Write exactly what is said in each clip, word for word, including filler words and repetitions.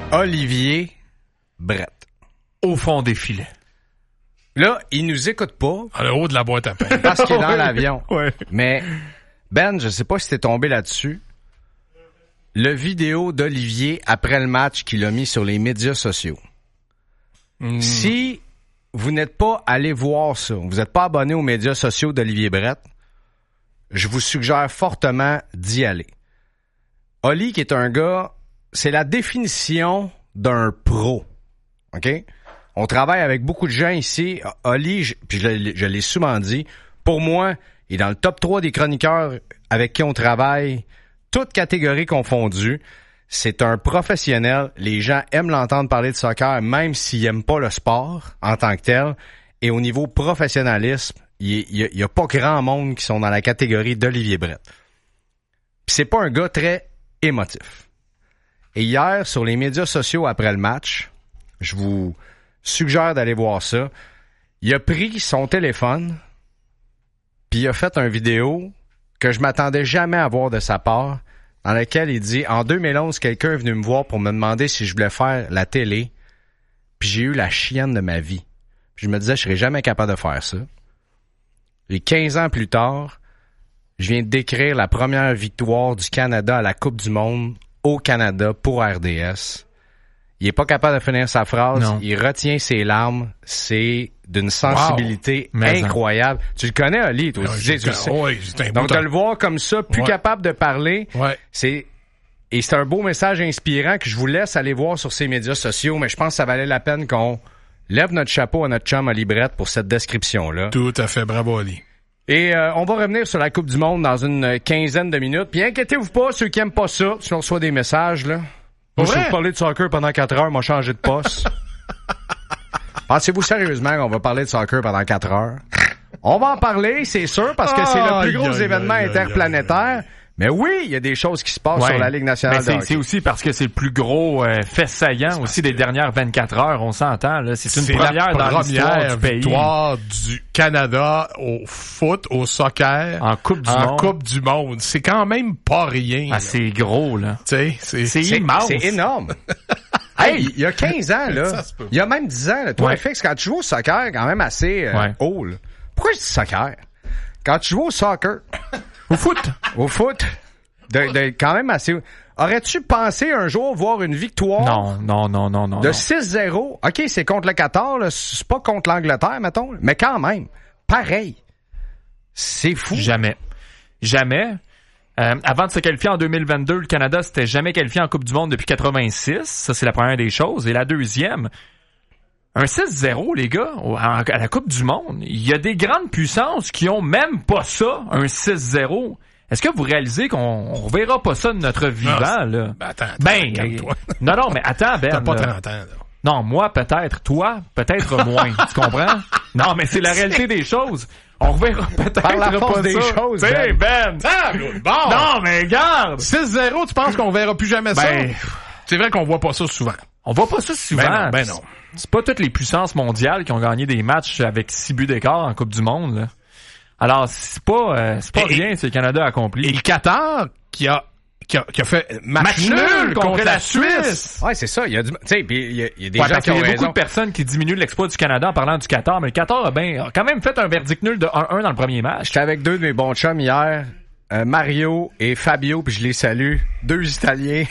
Olivier Brett. Au fond des filets. Là, il nous écoute pas. À le haut de la boîte à pain. Parce qu'il est dans l'avion. Ouais. Mais, Ben, je sais pas si t'es tombé là-dessus. Le vidéo d'Olivier après le match qu'il a mis sur les médias sociaux. Mm. Si vous n'êtes pas allé voir ça, vous n'êtes pas abonné aux médias sociaux d'Olivier Brett, je vous suggère fortement d'y aller. Oli, qui est un gars, c'est la définition d'un pro. OK? On travaille avec beaucoup de gens ici. Oli, je, puis je, je l'ai souvent dit, pour moi, il est dans le top trois des chroniqueurs avec qui on travaille, toutes catégories confondues. C'est un professionnel. Les gens aiment l'entendre parler de soccer, même s'ils n'aiment pas le sport en tant que tel. Et au niveau professionnalisme, il n'y a, a pas grand monde qui sont dans la catégorie d'Olivier Brett. Puis c'est pas un gars très émotif. Et hier, sur les médias sociaux après le match, je vous suggère d'aller voir ça. Il a pris son téléphone, puis il a fait une vidéo que je m'attendais jamais à voir de sa part, dans laquelle il dit « En deux mille onze, quelqu'un est venu me voir pour me demander si je voulais faire la télé, puis j'ai eu la chienne de ma vie. » Puis je me disais « Je serais jamais capable de faire ça. » Et quinze ans plus tard, je viens de décrire la première victoire du Canada à la Coupe du Monde au Canada pour R D S. Il est pas capable de finir sa phrase. Non. Il retient ses larmes. C'est d'une sensibilité wow. incroyable. Tu le connais, Ali, toi aussi. Tu sais. Ouais, Donc, de le voir comme ça, plus ouais. capable de parler, ouais. c'est et c'est un beau message inspirant que je vous laisse aller voir sur ses médias sociaux, mais je pense que ça valait la peine qu'on lève notre chapeau à notre chum Ali Brett pour cette description-là. Tout à fait. Bravo, Ali. Et euh, on va revenir sur la Coupe du Monde dans une quinzaine de minutes. Puis inquiétez-vous pas, ceux qui aiment pas ça, si on reçoit des messages, là. Moi, si vous parlez de soccer pendant quatre heures, m'a changé de poste. Pensez-vous sérieusement qu'on va parler de soccer pendant quatre heures? On va en parler, c'est sûr, parce que c'est le plus gros événement interplanétaire. Mais oui, il y a des choses qui se passent ouais. sur la Ligue nationale mais c'est, de hockey. C'est aussi parce que c'est le plus gros euh, fait saillant c'est aussi des vingt-quatre heures, on s'entend. Là. C'est une c'est première la dans l'histoire du pays. Victoire du Canada au foot, au soccer. En Coupe du en Monde. Coupe du Monde. C'est quand même pas rien. Ah, là. C'est gros, là. Tu sais, c'est, c'est, c'est immense. C'est énorme. Hey, il y a quinze ans, là. Il y a même dix ans, là. Toi, ouais. F X, quand tu joues au soccer, quand même assez euh, ouais. haut, là. Pourquoi je dis soccer? Quand tu joues au soccer. Au foot. Au foot. De, de, quand même assez... Aurais-tu pensé un jour voir une victoire? Non, non, non, non, non. De non. six zéro. OK, c'est contre le Qatar, là. C'est pas contre l'Angleterre, mettons. Mais quand même. Pareil. C'est fou. Jamais. Jamais. Euh, avant de se qualifier en deux mille vingt-deux, le Canada s'était jamais qualifié en Coupe du Monde depuis quatre-vingt-six. Ça, c'est la première des choses. Et la deuxième, un six zéro, les gars, à la Coupe du Monde. Il y a des grandes puissances qui ont même pas ça, un six zéro. Est-ce que vous réalisez qu'on on verra pas ça de notre vivant, non, là? Ben, attends, attends, ben, calme-toi. non, non, mais attends, Ben. T'as pas là. trente ans, là. Non, moi, peut-être. Toi, peut-être moins. Tu comprends? Non, mais c'est la réalité des choses. On reverra peut-être par la force pas des ça. choses, Ben. Ben. Ah, bon. Non, mais regarde! six zéro, tu penses qu'on verra plus jamais ça? Ben, c'est vrai qu'on voit pas ça souvent. On voit pas ça souvent. Ben non, ben non. C'est pas toutes les puissances mondiales qui ont gagné des matchs avec six buts d'écart en Coupe du Monde, là. Alors, c'est pas, euh, c'est pas et, rien, c'est le Canada accompli. Et le Qatar, qui a, qui a, qui a fait match, match nul contre, contre la Suisse. Suisse. Ouais, c'est ça. Il y a du, tu sais, il y a, il y a des ouais, gens qui ont Il y a raison. beaucoup de personnes qui diminuent l'exploit du Canada en parlant du Qatar, mais le Qatar a, ben, a quand même fait un verdict nul de un un dans le premier match. J'étais avec deux de mes bons chums hier, euh, Mario et Fabio, puis je les salue. Deux Italiens.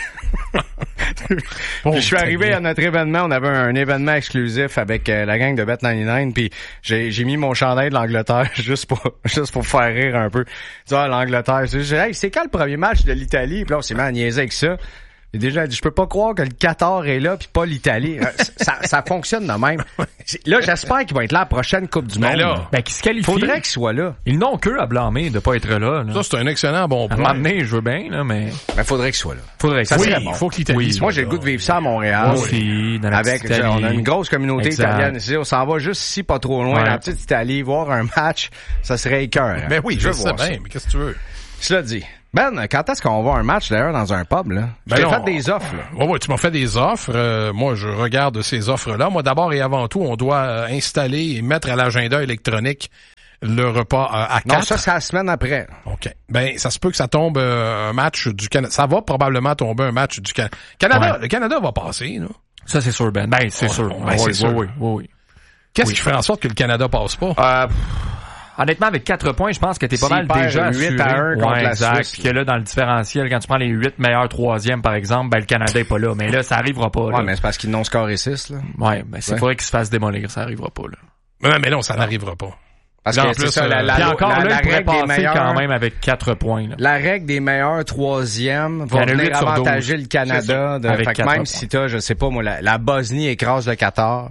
Puis je suis arrivé à notre événement, on avait un, un événement exclusif avec euh, la gang de Bet quatre-vingt-dix-neuf, puis j'ai, j'ai mis mon chandail de l'Angleterre juste pour juste pour faire rire un peu. Tu vois, l'Angleterre, j'ai dit, hey, c'est quand le premier match de l'Italie? Puis là, on s'est mis à niaiser avec ça. Et déjà, je peux pas croire que le Qatar est là puis pas l'Italie. ça, ça fonctionne de même. Là, j'espère qu'il va être là à la prochaine Coupe du Monde. Ben, là, ben qu'il se qualifie. Faudrait qu'il soit là. Ils n'ont qu'eux à blâmer de pas être là, là. Ça, c'est un excellent bon point. À un moment donné, je veux bien, là, mais... Ben, faudrait qu'il soit là. Faudrait que ça oui, serait bon. Faut que l'Italie oui. soit Moi, j'ai le goût de vivre ça à Montréal. Moi aussi, dans la avec, petite Italie. On a une grosse communauté exact. italienne ici. On s'en va juste ici, pas trop loin, ouais. dans la petite Italie, voir un match. Ça serait écœurant. Ben oui, je, je sais bien, mais qu'est-ce que tu veux? Cela dit. Ben, quand est-ce qu'on va un match, d'ailleurs, dans un pub, là? Je t'ai ben fait des offres, là. Ouais, ouais, tu m'as fait des offres. Euh, moi, je regarde ces offres-là. Moi, d'abord et avant tout, on doit euh, installer et mettre à l'agenda électronique le repas à, à quatre. Non, ça, c'est la semaine après. OK. Ben, ça se peut que ça tombe euh, un match du Canada. Ça va probablement tomber un match du Canada. Canada, ouais. Le Canada va passer, là. Ça, c'est sûr, Ben. Ben, c'est oh, sûr. Ben, oui, c'est oui, sûr. Oui, oui, oui. Qu'est-ce oui. qui ferait en sorte que le Canada passe pas? Euh, pff, honnêtement, avec quatre points, je pense que t'es pas S'il mal perd déjà huit assuré. à un contre ouais, la exact. Suisse. Puis que là, dans le différentiel, quand tu prends les huit meilleurs troisièmes, par exemple, ben, le Canada est pas là. Mais là, ça arrivera pas, là. Ouais, mais c'est parce qu'ils n'ont scoré six, là. Ouais, mais c'est ouais. vrai qu'il se fasse démolir. Ça arrivera pas, là. Mais, mais non, ça n'arrivera pas. Parce là, que en c'est plus, ça, la, la, Puis la, encore, la, là, la il pourrait règle des passer meilleurs, quand même avec quatre points, là. La règle des meilleurs troisièmes va venir avantager le Canada. De, fait que même points. Si t'as, je sais pas, moi, la, la Bosnie écrase le Qatar,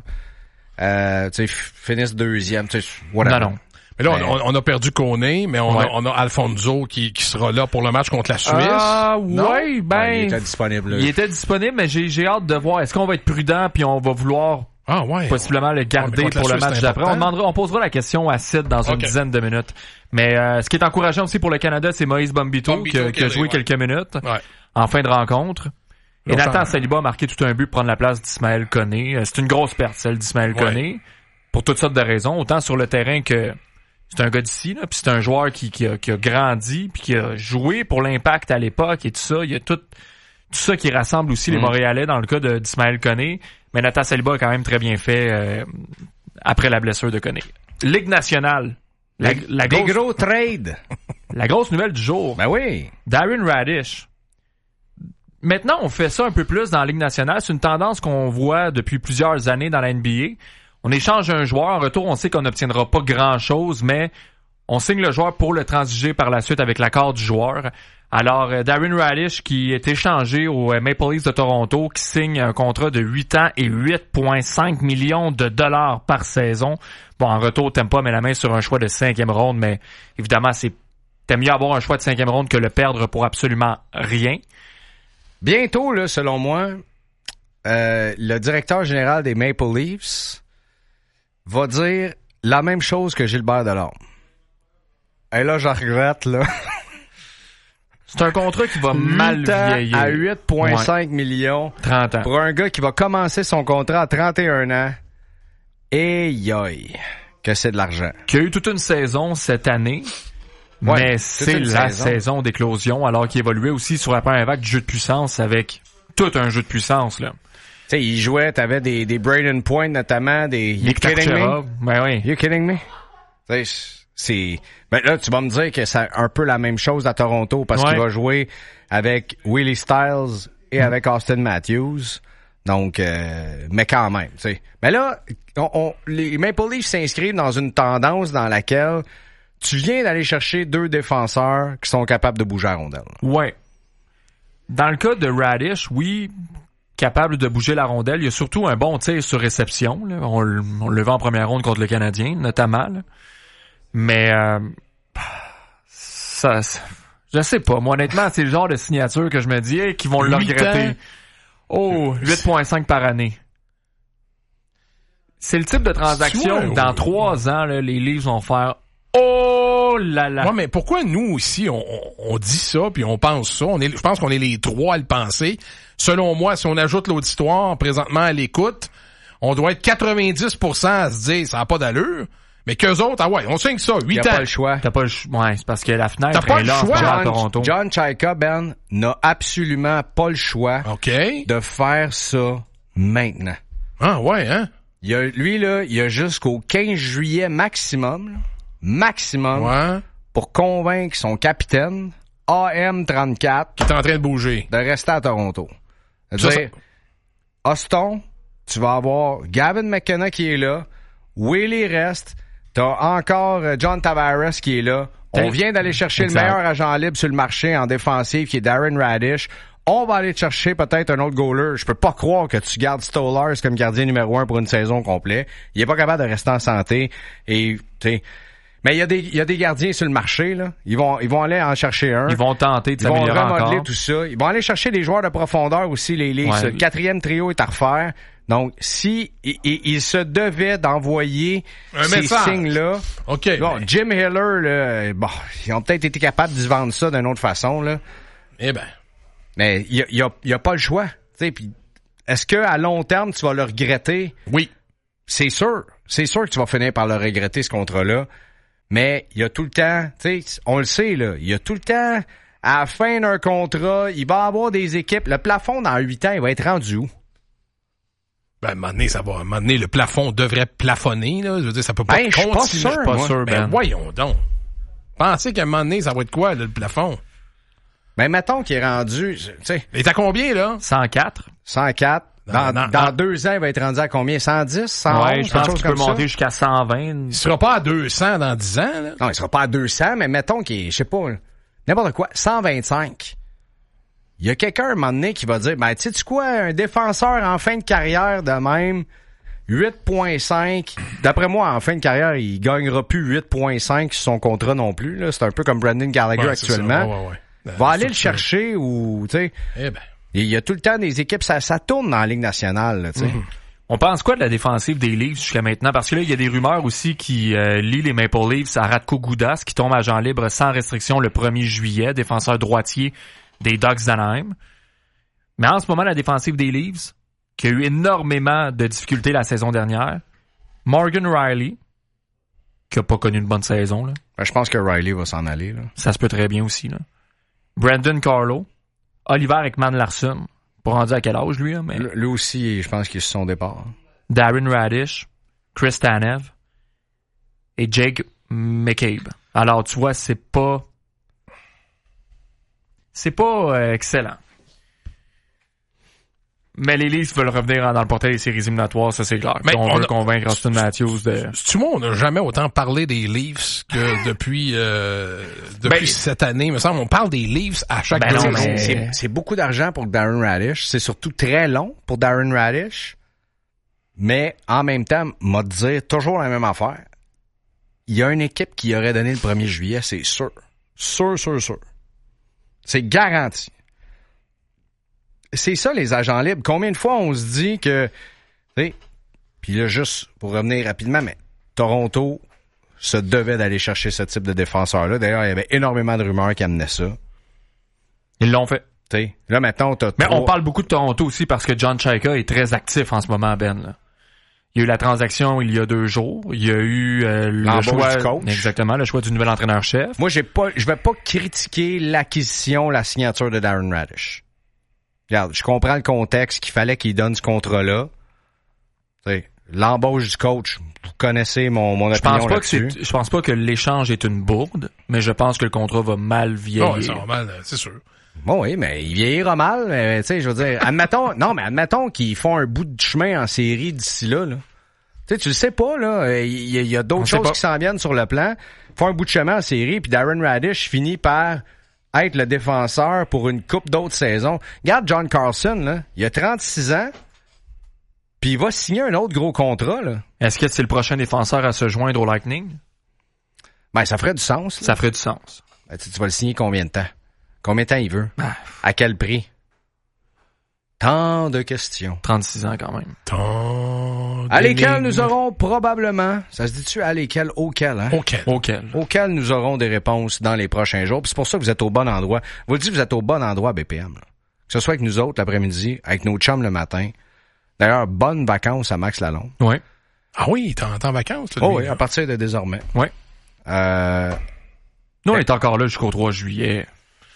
euh, tu sais, finissent deuxième, tu sais, whatever. Non, non. Mais là, mais... On, on a perdu Koné, mais on, ouais. a, on a Alfonso qui, qui sera là pour le match contre la Suisse. Ah, ouais, ben. Ouais, il était disponible, là. Il était disponible, mais j'ai, j'ai hâte de voir. Est-ce qu'on va être prudent puis on va vouloir ah, ouais. possiblement le garder ouais, pour le match d'après? On demandera, on posera la question à Sid dans okay. une dizaine de minutes. Mais, euh, ce qui est encourageant aussi pour le Canada, c'est Moïse Bombito, Bombito qui, qui a joué ouais. quelques minutes ouais. en fin de rencontre. Et Nathan temps. Saliba a marqué tout un but pour prendre la place d'Ismaël Koné. C'est une grosse perte, celle d'Ismaël ouais. Koné. Pour toutes sortes de raisons. Autant sur le terrain que c'est un gars d'ici, là, puis c'est un joueur qui, qui, a, qui a grandi, puis qui a joué pour l'Impact à l'époque et tout ça. Il y a tout, tout ça qui rassemble aussi mm. les Montréalais dans le cas de, d'Ismaël Koné. Mais Nathan Saliba a quand même très bien fait euh, après la blessure de Koné. Ligue nationale. La, des, la des grosse, gros trades. La grosse nouvelle du jour. Ben oui. Darren Radish. Maintenant, on fait ça un peu plus dans la Ligue nationale. C'est une tendance qu'on voit depuis plusieurs années dans la N B A. On échange un joueur, en retour, on sait qu'on n'obtiendra pas grand-chose, mais on signe le joueur pour le transiger par la suite avec l'accord du joueur. Alors, euh, Darren Radish, qui est échangé au euh, Maple Leafs de Toronto, qui signe un contrat de huit ans et huit virgule cinq millions de dollars par saison. Bon, en retour, t'aimes pas mettre la main sur un choix de cinquième ronde, mais évidemment, c'est t'aimes mieux avoir un choix de cinquième ronde que le perdre pour absolument rien. Bientôt, là, selon moi, euh, le directeur général des Maple Leafs va dire la même chose que Gilbert Delorme. Et là, je regrette, là. C'est un contrat qui va mal vieillir. À huit virgule cinq ouais. millions. trente ans. Pour un gars qui va commencer son contrat à trente et un ans. Et yoï, que c'est de l'argent. Qui a eu toute une saison cette année. Ouais, mais c'est la saison. saison d'éclosion, alors qu'il évoluait aussi sur la première vague du jeu de puissance avec tout un jeu de puissance, là. Tu sais, il jouait, t'avais des, des Braden Point, notamment, des... You kidding me? Ben oui. You kidding me? T'sais, c'est... Ben là, tu vas me dire que c'est un peu la même chose à Toronto, parce ouais. qu'il va jouer avec Willie Styles et mm. avec Austin Matthews. Donc, euh, mais quand même, tu sais. Mais là, on, on, les Maple Leafs s'inscrivent dans une tendance dans laquelle tu viens d'aller chercher deux défenseurs qui sont capables de bouger la rondelle. Ouais. Dans le cas de Radish, oui... capable de bouger la rondelle. Il y a surtout un bon tir sur réception. Là. On, on le vend en première ronde contre le Canadien, notamment. Là. Mais euh, ça, ça, je sais pas. Moi, honnêtement, c'est le genre de signature que je me dis hey, qu'ils vont le regretter. Ans. Oh, huit virgule cinq par année. C'est le type de transaction que dans trois ans, là, les Leafs vont faire oh là là. Ouais, mais pourquoi nous aussi on, on, on dit ça puis on pense ça? On est, je pense qu'on est les trois à le penser. Selon moi, si on ajoute l'auditoire présentement à l'écoute, on doit être quatre-vingt-dix pour cent à se dire ça n'a pas d'allure. Mais qu'eux autres, ah ouais, on signe ça, huit ans. T'as pas le choix. T'as pas le choix. Ouais, c'est parce que la fenêtre T'as pas est là le choix. à John, Toronto. John Chaika, Ben, n'a absolument pas le choix okay. de faire ça maintenant. Ah ouais, hein? Il a, lui, là, il a jusqu'au quinze juillet maximum, là, maximum, ouais. pour convaincre son capitaine, A M trente-quatre, qui est en train de bouger, de rester à Toronto. C'est-à-dire, Austin, tu vas avoir Gavin McKenna qui est là, Willie reste, t'as encore John Tavares qui est là. On vient d'aller chercher exact. le meilleur agent libre sur le marché en défensive qui est Darren Radish. On va aller chercher peut-être un autre goaler. Je peux pas croire que tu gardes Stolarz comme gardien numéro un pour une saison complète. Il est pas capable de rester en santé. Et, tu sais, mais il y a des, il y a des gardiens sur le marché, là. Ils vont, ils vont aller en chercher un. Ils vont tenter de s'améliorer encore. Ils vont remodeler tout ça. Ils vont aller chercher des joueurs de profondeur aussi, les Leafs. Ouais. Le quatrième trio est à refaire. Donc, si il, il, il se devait d'envoyer un ces message. signes-là, OK. Bon, mais... Jim Hiller, là, bon, ils ont peut-être été capables de se vendre ça d'une autre façon, là. Eh ben. Mais il y a, y a, y a pas le choix. T'sais, pis est-ce que à long terme tu vas le regretter? Oui. C'est sûr. C'est sûr que tu vas finir par le regretter, ce contrat-là. Mais il y a tout le temps, tu sais, on le sait, là, il y a tout le temps, à la fin d'un contrat, il va y avoir des équipes. Le plafond, dans huit ans, il va être rendu où? Ben, à un moment donné, ça va. À un moment donné, le plafond devrait plafonner, là. Je veux dire, ça peut pas ben, continuer. Je suis pas sûr, pas moi. sûr, Ben, Ben. voyons donc. Pensez qu'à un moment donné, ça va être quoi, là, le plafond? Ben, mettons qu'il est rendu, tu sais. Il est à combien, là? cent quatre. cent quatre. Dans, Non, non, dans non. deux ans, il va être rendu à combien? cent dix? cent onze? Ouais, je pense qu'il peut monter jusqu'à cent vingt. Il sera pas à deux cents dans dix ans, là. Non, il sera pas à deux cents, mais mettons qu'il est, je sais pas, n'importe quoi, cent vingt-cinq. Il y a quelqu'un, un moment donné, qui va dire, ben, tu sais quoi, un défenseur en fin de carrière de même, huit virgule cinq. D'après moi, en fin de carrière, il gagnera plus huit virgule cinq sur son contrat non plus, là. C'est un peu comme Brandon Gallagher Ouais, actuellement. ouais, ouais, ouais. Va Euh, aller le structure. chercher ou, tu sais, Eh ben. il y a tout le temps des équipes, ça, ça tourne dans la Ligue nationale, là, tu sais. Mm-hmm. On pense quoi de la défensive des Leafs jusqu'à maintenant? Parce que là, il y a des rumeurs aussi qui euh, lient les Maple Leafs à Radko Gudas, qui tombe à agent libre sans restriction le premier juillet, défenseur droitier des Ducks d'Anaheim. Mais en ce moment, la défensive des Leafs, qui a eu énormément de difficultés la saison dernière, Morgan Riley, qui a pas connu une bonne saison, là. Ben, je pense que Riley va s'en aller, là. Ça se peut très bien aussi, là. Brandon Carlo, Oliver Ekman-Larsson, pas rendu à quel âge, lui, là, mais... Lui lui aussi, je pense qu'il est sur son départ. Darren Radish, Chris Tanev et Jake McCabe. Alors, tu vois, c'est pas... C'est pas euh, excellent. Mais les Leafs veulent revenir dans le portail des séries éliminatoires, ça c'est clair. Mais on, on veut a- convaincre Austin Matthews de... Tu vois, on n'a jamais autant parlé des Leafs que depuis euh, depuis Ben, cette année. Il me semble, on parle des Leafs à chaque Ben deux non, jours. mais- C'est, c'est beaucoup d'argent pour Darren Radish. C'est surtout très long pour Darren Radish. Mais en même temps, m'a dire toujours la même affaire. Il y a une équipe qui aurait donné le premier juillet, c'est sûr. Sûr, sûr, sûr. C'est garanti. C'est ça, les agents libres. Combien de fois on se dit que... tu sais, puis là, juste pour revenir rapidement, mais Toronto se devait d'aller chercher ce type de défenseur-là. D'ailleurs, il y avait énormément de rumeurs qui amenaient ça. Ils l'ont fait. T'sais, là, maintenant, t'as Mais trois... on parle beaucoup de Toronto aussi parce que John Chayka est très actif en ce moment, Ben. Là. Il y a eu la transaction il y a deux jours. Il y a eu euh, le L'embauche choix... du coach. Exactement, le choix du nouvel entraîneur-chef. Moi, j'ai pas, je vais pas critiquer l'acquisition, la signature de Darren Radish. Regarde, je comprends le contexte qu'il fallait qu'il donne ce contrat-là. T'sais, l'embauche du coach, vous connaissez mon, mon Je opinion pense pas que là-dessus. c'est, je pense pas que l'échange est une bourde, mais je pense que le contrat va mal vieillir. Oh, c'est normal, c'est sûr. Bon, oui, mais il vieillira mal, mais tu sais, je veux dire, admettons, non, mais admettons qu'ils font un bout de chemin en série d'ici là, là. Tu sais, tu le sais pas, là. Il y, a- il y a d'autres On sait choses pas. qui s'en viennent sur le plan. Ils font un bout de chemin en série, puis Darren Radish finit par être le défenseur pour une coupe d'autres saisons. Regarde John Carlson, là. Il a trente-six ans, puis il va signer un autre gros contrat, là. Est-ce que c'est le prochain défenseur à se joindre au Lightning? Ben, ça ferait du sens, là. Ça ferait du sens. Ben, tu, tu vas le signer combien de temps? Combien de temps il veut? Ah. À quel prix? Tant de questions. trente-six ans quand même. Tant À lesquelles d'énigmes. nous aurons probablement, ça se dit-tu à lesquelles, auxquelles, hein? OK. Auquel? Auxquelles nous aurons des réponses dans les prochains jours. Puis c'est pour ça que vous êtes au bon endroit. Vous le dites, vous êtes au bon endroit, B P M. Là. Que ce soit avec nous autres l'après-midi, avec nos chums le matin. D'ailleurs, bonnes vacances à Max Lalonde. Oui. Ah oui, t'es en, t'es en vacances, là, Oh lui, oui, là. à partir de désormais. Oui. Euh, Nous, on est encore là jusqu'au trois juillet.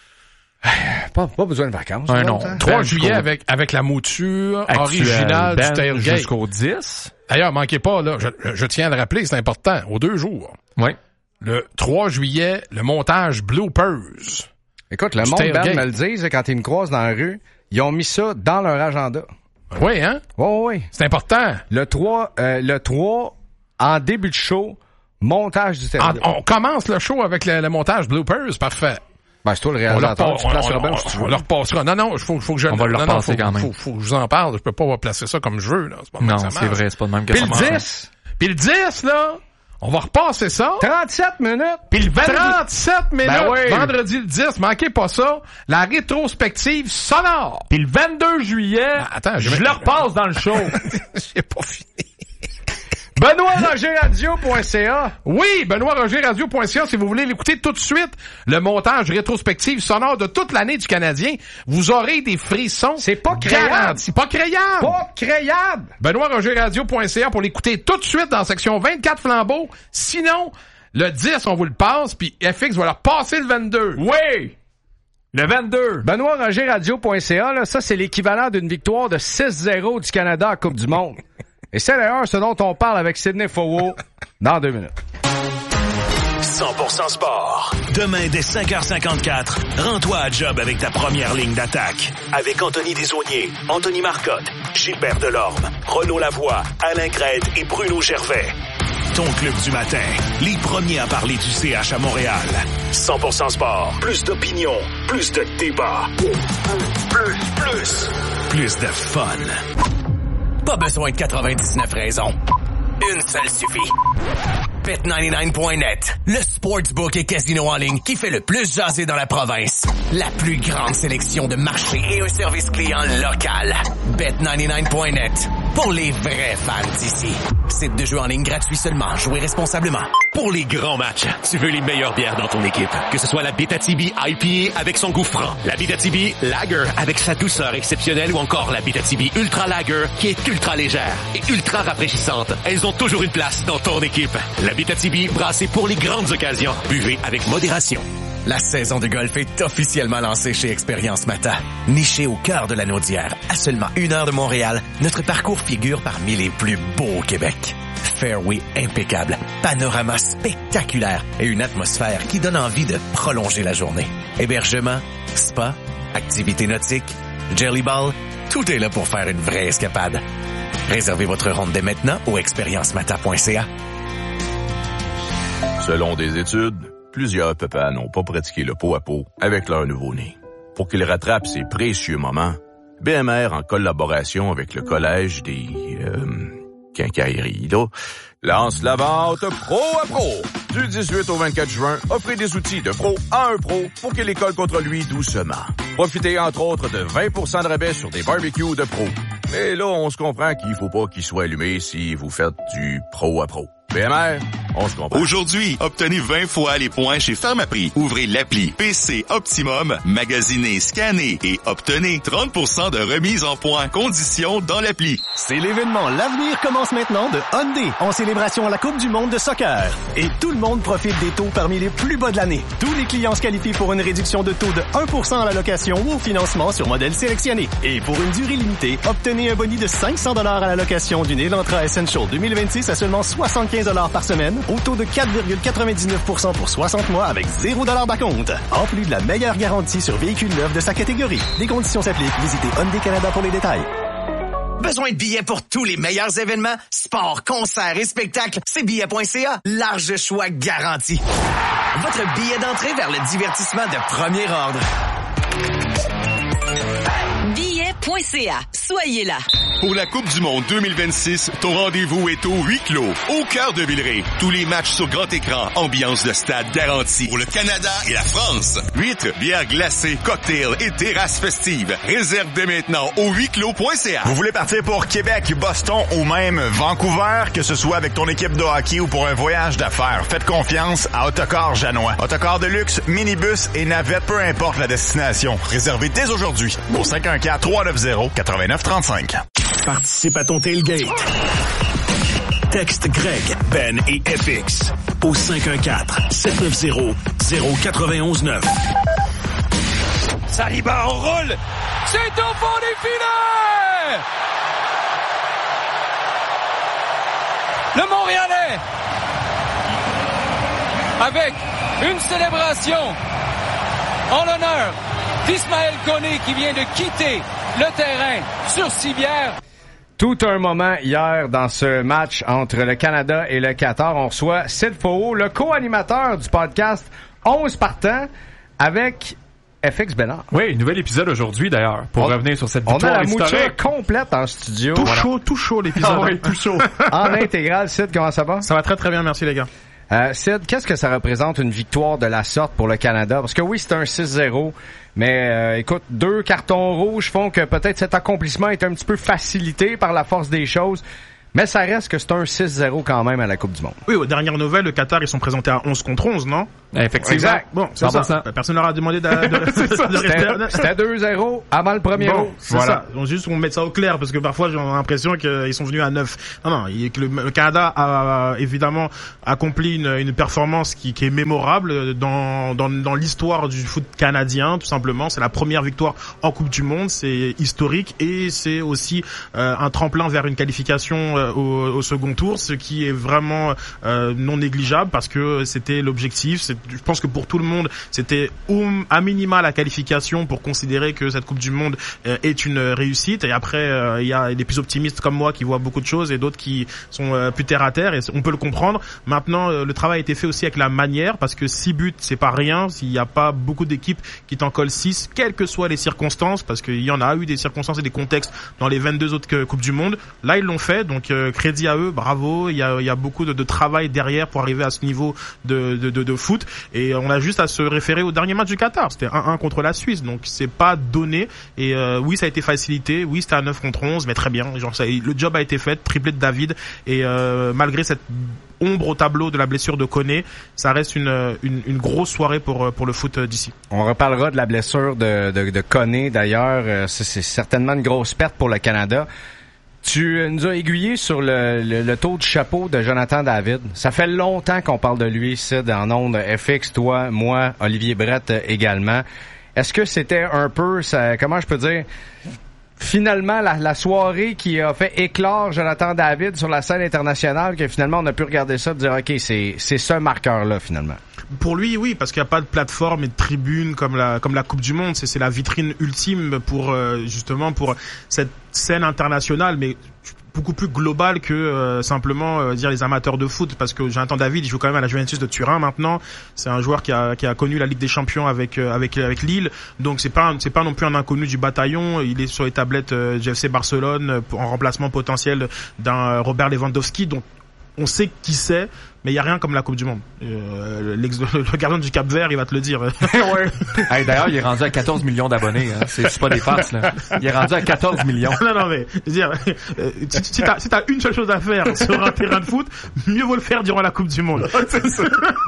pas, pas besoin de vacances. Ouais, nous non. autres, hein? trois Ben, juillet jusqu'au- avec, avec la mouture Actuel, originale Ben, du tailgate. jusqu'au dix. D'ailleurs, manquez pas, là, je, je tiens à le rappeler, c'est important, aux deux jours. Oui. Le trois juillet, le montage bloopers. Écoute, le Du monde, Ben, tailgate. me le disent, quand ils me croisent dans la rue, ils ont mis ça dans leur agenda. Oui, hein? Oui, oui, oui. C'est important. Le trois, euh, le trois, en début de show, montage du En- terrain. on commence le show avec le, le montage bloopers, parfait. Ben, c'est toi le On leur, réalisateur. pa- Tu on, placeras on- bien on- si tu on veux. leur passera. Non, non, il faut, faut que je... On va le non, non, repasser faut, quand même. Faut, faut que je vous en parle. Je peux pas placer ça comme je veux, là. C'est pas de même Non, que ça c'est marche. vrai, c'est pas de même que Puis ça le marche. dix, puis le dix, là, on va repasser ça. trente-sept minutes. Puis le trente-sept minutes, Ben oui. vendredi le dix, manquez pas ça, la rétrospective sonore. Puis le vingt-deux juillet, Ah, attends, je je- le repasse dans le show. J'ai pas fini. Benoît Roger Radio point C A. Oui, benoît roger radio point c a si vous voulez l'écouter tout de suite, le montage rétrospective sonore de toute l'année du Canadien, vous aurez des frissons. C'est pas créable. garantis. Pas créable. Pas créable. benoît roger radio point c a pour l'écouter tout de suite dans la section vingt-quatre flambeaux. Sinon, Le dix, on vous le passe, puis F X va leur passer le vingt-deux. Oui! Le vingt-deux. Benoît Roger Radio point C A, là, ça, c'est l'équivalent d'une victoire de six zéro du Canada en Coupe du Monde. Et c'est d'ailleurs ce dont on parle avec Sidney Fowell dans deux minutes. cent pour cent sport. Demain, dès cinq heures cinquante-quatre, rends-toi à job avec ta première ligne d'attaque. Avec Anthony Desaulniers, Anthony Marcotte, Gilbert Delorme, Renaud Lavoie, Alain Crête et Bruno Gervais. Ton club du matin, les premiers à parler du C H à Montréal. cent pour cent sport, plus d'opinion, plus de débat. Plus, plus, plus de fun. Pas besoin de quatre-vingt-dix-neuf raisons. Une seule suffit. Bet quatre-vingt-dix-neuf point net, le sportsbook et casino en ligne qui fait le plus jaser dans la province. La plus grande sélection de marchés et un service client local. Bet quatre-vingt-dix-neuf point net, pour les vrais fans d'ici. Site de jeu en ligne gratuit seulement. Jouez responsablement. Pour les grands matchs, tu veux les meilleures bières dans ton équipe. Que ce soit la Abitibi I P A avec son goût franc, la Abitibi Lager avec sa douceur exceptionnelle ou encore la Abitibi Ultra Lager qui est ultra légère et ultra rafraîchissante. Elles ont toujours une place dans ton équipe. La Abitibi brassée pour les grandes occasions. Buvez avec modération. La saison de golf est officiellement lancée chez Expérience Mata. Niché au cœur de la Naudière, à seulement une heure de Montréal, notre parcours figure parmi les plus beaux au Québec. Fairway impeccable, panorama spectaculaire et une atmosphère qui donne envie de prolonger la journée. Hébergement, spa, activités nautiques, jelly ball, tout est là pour faire une vraie escapade. Réservez votre ronde dès maintenant au expérience mata point c a. Selon des études, plusieurs papas n'ont pas pratiqué le pot à pot avec leur nouveau-né. Pour qu'ils rattrapent ces précieux moments, B M R, en collaboration avec le Collège des... Euh, quincailleries, là, lance la vente Pro à Pro. Du dix-huit au vingt-quatre juin, offrez des outils de pro à un pro pour que l'école contre lui doucement. Profitez entre autres de vingt pour cent de rabais sur des barbecues de pro. Mais là, on se comprend qu'il faut pas qu'il soit allumé si vous faites du pro à pro. B M R, on se comprend. Aujourd'hui, obtenez vingt fois les points chez Pharmaprix. Ouvrez l'appli P C Optimum, magasinez, scannez et obtenez trente pour cent de remise en points. Conditions dans l'appli. C'est l'événement L'avenir commence maintenant de Hyundai en célébration à la Coupe du monde de soccer. Et tout le monde profite des taux parmi les plus bas de l'année. Tous les clients se qualifient pour une réduction de taux de un pour cent à la location ou au financement sur modèle sélectionné. Et pour une durée limitée, obtenez un boni de cinq cents dollars à la location d'une Elantra Essential deux mille vingt-six à seulement soixante-quinze dollars par semaine, au taux de quatre virgule quatre-vingt-dix-neuf pour cent pour soixante mois avec zéro dollar d'acompte. En plus de la meilleure garantie sur véhicules neufs de sa catégorie. Des conditions s'appliquent. Visitez Hyundai Canada pour les détails. Besoin de billets pour tous les meilleurs événements? Sport, concerts et spectacles, c'est billets point c a. Large choix garanti. Votre billet d'entrée vers le divertissement de premier ordre. billets point c a. Soyez là. Pour la Coupe du monde deux mille vingt-six, ton rendez-vous est au huis clos, au cœur de Villeray. Tous les matchs sur grand écran, ambiance de stade garantie. Pour le Canada et la France, huîtres, bières glacées, cocktails et terrasses festives. Réserve dès maintenant au huis clos point c a. Vous voulez partir pour Québec, Boston ou même Vancouver, que ce soit avec ton équipe de hockey ou pour un voyage d'affaires, faites confiance à Autocar Janois. Autocar de luxe, minibus et navette, peu importe la destination. Réservez dès aujourd'hui au cinq un quatre, trois neuf zéro, neuf neuf trois cinq. Participe à ton tailgate. Texte Greg, Ben et F X au cinq un quatre, sept neuf zéro, zéro neuf un neuf. Saliba, on roule! C'est au fond des filets! Le Montréalais, avec une célébration en l'honneur d'Ismaël Koné qui vient de quitter le terrain sur civière. Tout un moment hier dans ce match entre le Canada et le Qatar. On reçoit Sid Faux, le co-animateur du podcast onze partants avec F X Bénard. Oui, nouvel épisode aujourd'hui d'ailleurs, pour on, revenir sur cette victoire on a la historique. mouture complète en studio. Tout voilà. chaud, tout chaud l'épisode. Ah oui, tout chaud. En intégral, Sid, comment ça va? Ça va très très bien, merci les gars. Euh, Sid, qu'est-ce que ça représente une victoire de la sorte pour le Canada? Parce que oui, c'est un six zéro, mais euh, écoute, deux cartons rouges font que peut-être cet accomplissement est un petit peu facilité par la force des choses. Mais ça reste que c'est un six zéro quand même à la Coupe du Monde. Oui, aux dernières nouvelles, le Qatar, ils sont présentés à onze contre onze, non? Effectivement. Exact. Bon, c'est ça. ça. Personne leur a demandé de, de, de c'était, c'était deux zéro avant le premier bon, round. C'est voilà. ça. Donc juste on met ça au clair parce que parfois j'ai l'impression qu'ils sont venus à neuf. Non, non. Il, le, le Canada a évidemment accompli une, une performance qui, qui est mémorable dans, dans, dans l'histoire du foot canadien, tout simplement. C'est la première victoire en Coupe du Monde. C'est historique et c'est aussi euh, un tremplin vers une qualification euh, au, au second tour, ce qui est vraiment euh, non négligeable parce que c'était l'objectif. C'est, je pense que pour tout le monde, c'était um, à minima la qualification pour considérer que cette Coupe du Monde euh, est une réussite. Et après, euh, il y a les plus optimistes comme moi qui voient beaucoup de choses et d'autres qui sont euh, plus terre à terre. Et on peut le comprendre. Maintenant, euh, le travail a été fait aussi avec la manière parce que six buts, c'est pas rien. S'il n'y a pas beaucoup d'équipes qui t'en collent six, quelles que soient les circonstances, parce qu'il y en a eu des circonstances et des contextes dans les vingt-deux autres que, Coupes du Monde. Là, ils l'ont fait. Donc, euh, crédit à eux, bravo. Il y a, il y a beaucoup de, de travail derrière pour arriver à ce niveau de, de, de, de foot. Et on a juste à se référer au dernier match du Qatar. C'était un un contre la Suisse, donc c'est pas donné. Et euh, oui, ça a été facilité. Oui, c'était à neuf contre onze, mais très bien. Genre, ça, le job a été fait, triplé de David. Et euh, malgré cette ombre au tableau de la blessure de Koné, ça reste une, une, une grosse soirée pour pour le foot d'ici. On reparlera de la blessure de, de, de Koné. D'ailleurs, c'est, c'est certainement une grosse perte pour le Canada. Tu nous as aiguillé sur le, le, le taux de chapeau de Jonathan David. Ça fait longtemps qu'on parle de lui, Sid, en ondes F X, toi, moi, Olivier Brett également. Est-ce que c'était un peu, ça, comment je peux dire, finalement la, la soirée qui a fait éclore Jonathan David sur la scène internationale, que finalement on a pu regarder ça et dire ok, c'est c'est ce marqueur-là finalement? Pour lui, oui, parce qu'il n'y a pas de plateforme et de tribune comme la comme la Coupe du Monde. C'est c'est la vitrine ultime pour euh, justement pour cette scène internationale, mais beaucoup plus globale que euh, simplement euh, dire les amateurs de foot, parce que Jonathan David, il joue quand même à la Juventus de Turin maintenant. C'est un joueur qui a qui a connu la Ligue des Champions avec euh, avec avec Lille, donc c'est pas c'est pas non plus un inconnu du bataillon. Il est sur les tablettes euh, du F C Barcelone en remplacement potentiel d'un Robert Lewandowski, donc on sait qui c'est. Mais il y a rien comme la Coupe du Monde. Euh, le gardien du Cap-Vert, il va te le dire. Ouais. Hey, d'ailleurs, il est rendu à quatorze millions d'abonnés. Hein. C'est, c'est pas des farces, là. Il est rendu à quatorze millions. Non, non, mais je veux dire, euh, si, si t'as si t'as une seule chose à faire sur un terrain de foot, mieux vaut le faire durant la Coupe du Monde. C'est ça.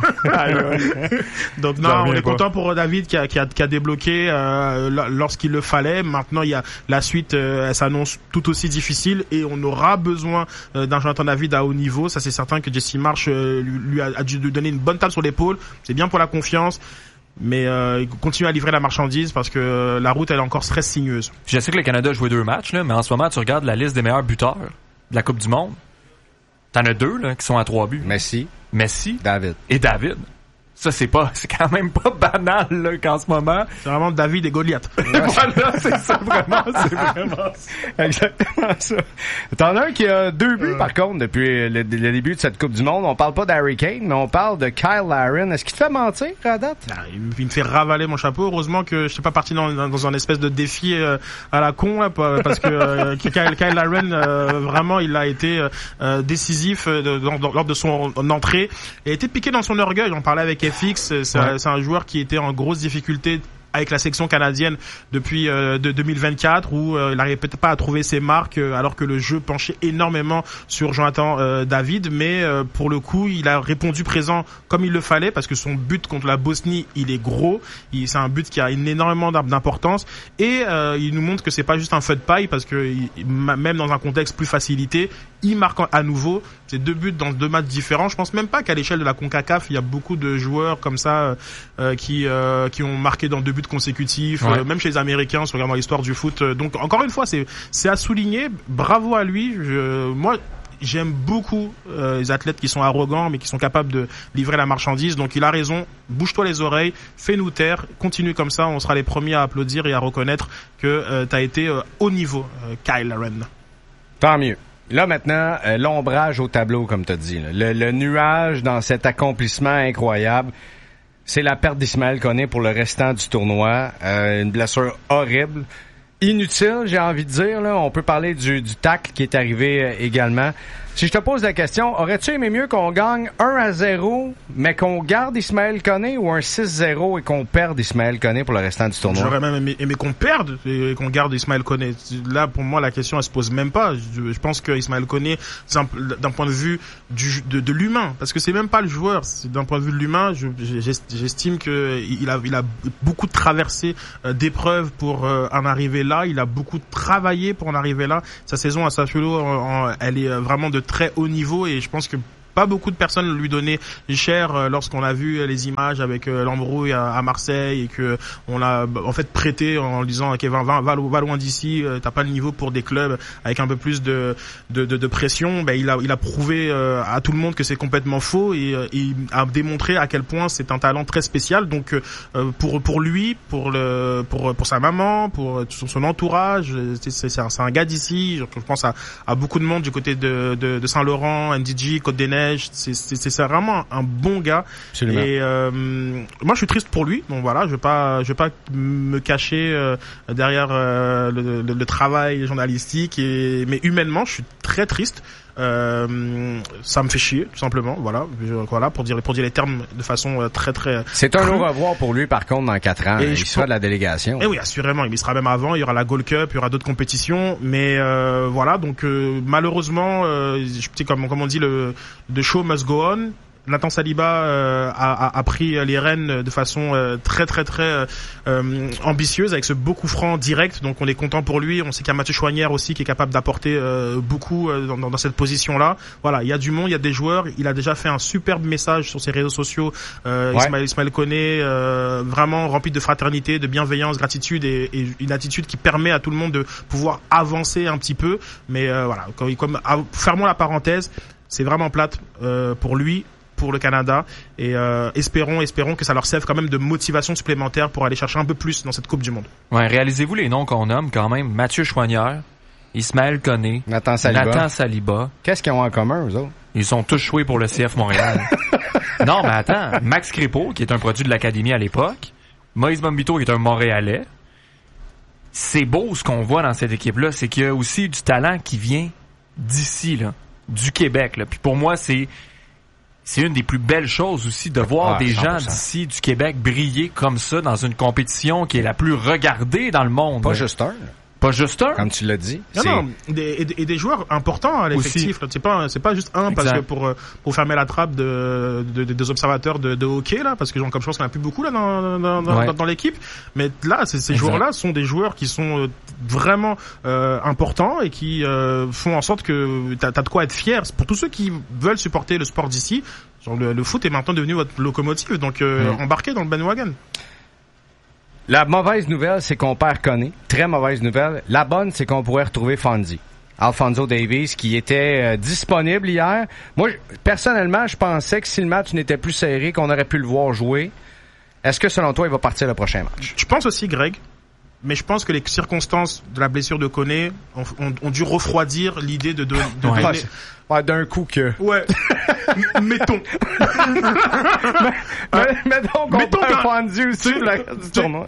Donc non, on est pas. Content pour David qui a qui a, qui a débloqué euh, lorsqu'il le fallait. Maintenant, il y a la suite, euh, elle s'annonce tout aussi difficile et on aura besoin euh, d'un Jonathan David à haut niveau. Ça, c'est certain que Jesse Marsh euh, lui a, a dû lui donner une bonne tape sur l'épaule. C'est bien pour la confiance, mais euh, il continue à livrer la marchandise parce que euh, la route elle est encore très sinueuse. Je sais que le Canada a joué deux matchs, là, mais en ce moment tu regardes la liste des meilleurs buteurs de la Coupe du Monde. T'en as deux là qui sont à trois buts. Messi, Messi, David et David. Ça, c'est pas, c'est quand même pas banal, là, qu'en ce moment. C'est vraiment David et Goliath. Voilà, c'est ça, vraiment, c'est vraiment ça. Exactement ça. T'en as un qui a deux buts, euh... par contre, depuis le, le début de cette Coupe du Monde. On parle pas d'Harry Kane, mais on parle de Kyle Larin. Est-ce qu'il te fait mentir, à date? Non, il me fait ravaler mon chapeau. Heureusement que je suis pas parti dans, dans un espèce de défi euh, à la con, là, parce que euh, Kyle, Kyle Larin, euh, vraiment, il a été euh, décisif euh, dans, dans, lors de son entrée. Il a été piqué dans son orgueil. On parlait avec F X, c'est, ouais. c'est un joueur qui était en grosse difficulté avec la section canadienne depuis euh, de deux mille vingt-quatre où euh, il n'arrivait peut-être pas à trouver ses marques euh, alors que le jeu penchait énormément sur Jonathan euh, David, mais euh, pour le coup il a répondu présent comme il le fallait parce que son but contre la Bosnie il est gros, il, c'est un but qui a une énormément d'importance et euh, il nous montre que c'est pas juste un feu de paille parce que il, même dans un contexte plus facilité il marque à nouveau. C'est deux buts dans deux matchs différents. Je pense même pas qu'à l'échelle de la CONCACAF il y a beaucoup de joueurs comme ça euh, qui euh, qui ont marqué dans deux buts consécutifs, ouais. euh, même chez les Américains, si on regarde dans l'histoire du foot. Donc encore une fois, c'est c'est à souligner. Bravo à lui. Je, moi, j'aime beaucoup euh, les athlètes qui sont arrogants, mais qui sont capables de livrer la marchandise. Donc il a raison. Bouge-toi les oreilles, fais-nous taire, continue comme ça. On sera les premiers à applaudir et à reconnaître que euh, t'as été euh, haut niveau, euh, Kyle Larin. Tant mieux. Là, maintenant, euh, l'ombrage au tableau, comme tu as dit. Là. Le, le nuage dans cet accomplissement incroyable, c'est la perte d'Ismaël Koné pour le restant du tournoi. Euh, une blessure horrible. inutile, j'ai envie de dire. Là. On peut parler du, du tacle qui est arrivé euh, également. Si je te pose la question, aurais-tu aimé mieux qu'on gagne un à zéro, mais qu'on garde Ismaël Koné, ou un six zéro et qu'on perde Ismaël Koné pour le restant du tournoi? J'aurais même aimé, aimé qu'on perde et qu'on garde Ismaël Koné. Là, pour moi, la question, elle se pose même pas. Je, je pense que Ismaël Koné, d'un point de vue du, de, de l'humain, parce que c'est même pas le joueur, c'est d'un point de vue de l'humain, je, j'estime que il a, il a beaucoup de traversées euh, d'épreuves pour euh, en arriver là. Il a beaucoup travaillé pour en arriver là. Sa saison à Sassuolo, en, en, elle est vraiment de très haut niveau et je pense que pas beaucoup de personnes lui donnaient cher euh, lorsqu'on a vu les images avec euh, l'embrouille à, à Marseille et que on l'a en fait prêté en disant ok va, va, va, va loin d'ici, euh, t'as pas le niveau pour des clubs avec un peu plus de de, de, de pression. Ben il a il a prouvé euh, à tout le monde que c'est complètement faux et, euh, et il a démontré à quel point c'est un talent très spécial. Donc euh, pour pour lui, pour le pour pour sa maman, pour son, son entourage, c'est c'est, c'est, un, c'est un gars d'ici. Je pense à, à beaucoup de monde du côté de de, de Saint-Laurent, N D G, Côte-des-Neiges. C'est, c'est, c'est vraiment un bon gars. Absolument. Et euh, moi, je suis triste pour lui. Donc voilà, je vais pas, je vais pas me cacher euh, derrière euh, le, le, le travail journalistique. Et mais humainement, je suis très triste. Euh, ça me fait chier, tout simplement. Voilà, je, voilà pour dire pour dire les termes de façon euh, très très. C'est un au revoir pour lui, par contre, dans quatre ans. Et il je sera pense... de la délégation. Et oui, assurément, il y sera même avant. Il y aura la Gold Cup, il y aura d'autres compétitions, mais euh, voilà. Donc euh, malheureusement, euh, comme comme on dit, le the show must go on. Nathan Saliba euh, a, a, a pris les rênes de façon euh, très très très euh, ambitieuse avec ce beau coup franc direct, donc on est content pour lui. On sait qu'il y a Mathieu Chouanière aussi qui est capable d'apporter euh, beaucoup euh, dans, dans cette position-là. Voilà, il y a du monde, il y a des joueurs. Il a déjà fait un superbe message sur ses réseaux sociaux. Euh, ouais. Ismaël, Ismaël Koné, euh, vraiment rempli de fraternité, de bienveillance, gratitude et, et une attitude qui permet à tout le monde de pouvoir avancer un petit peu. Mais euh, voilà, comme, comme fermons la parenthèse, c'est vraiment plate euh, pour lui, pour le Canada et euh, espérons espérons que ça leur serve quand même de motivation supplémentaire pour aller chercher un peu plus dans cette Coupe du Monde. Ouais, réalisez-vous les noms qu'on nomme quand même: Mathieu Chouanière, Ismaël Koné, Nathan Saliba. Nathan Saliba. Qu'est-ce qu'ils ont en commun, eux autres? Ils sont tous joués pour le C F Montréal. Non, mais attends, Max Crépeau, qui est un produit de l'Académie à l'époque, Moïse Bombito, qui est un Montréalais. C'est beau ce qu'on voit dans cette équipe-là, c'est qu'il y a aussi du talent qui vient d'ici, là, du Québec, là. Puis pour moi, c'est C'est une des plus belles choses aussi de voir ah, des gens d'ici, du Québec, briller comme ça dans une compétition qui est la plus regardée dans le monde. Pas juste un. Pas juste un. Comme tu l'as dit. Non, non, des, et, et des joueurs importants à l'effectif. C'est pas, c'est pas juste un exact. Parce que pour, pour fermer la trappe de, de, de des observateurs de, de hockey, là, parce que comme je pense qu'on a plus beaucoup, là, dans, dans, dans, ouais. dans, dans l'équipe. Mais là, ces, ces joueurs-là sont des joueurs qui sont vraiment, euh, importants et qui, euh, font en sorte que t'as, t'as de quoi être fier. Pour tous ceux qui veulent supporter le sport d'ici, genre le, le foot est maintenant devenu votre locomotive, donc, euh, mmh. embarquez dans le bandwagon. La mauvaise nouvelle, c'est qu'on perd Koné. Très mauvaise nouvelle. La bonne, c'est qu'on pourrait retrouver Fonzie. Alphonso Davies, qui était euh, disponible hier. Moi, personnellement, je pensais que si le match n'était plus serré, qu'on aurait pu le voir jouer. Est-ce que, selon toi, il va partir le prochain match? Je pense aussi, Greg. Mais je pense que les circonstances de la blessure de Koné ont, ont, ont dû refroidir l'idée de, de, de ouais. donner... Ouais, d'un coup que... Ouais. Mettons. mais, mais, mettons qu'on mettons perd Fonzie aussi pour la du tournoi.